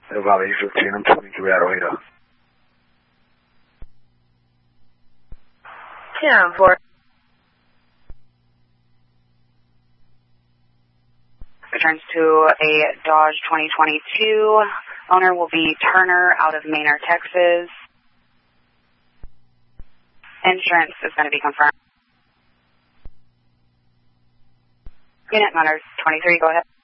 Valley 15, I'm 23 Arrowhead. 10-4. Returns to a Dodge 2022. Owner will be Turner out of Manor, Texas. Insurance is going to be confirmed. Unit Matter 23, go ahead.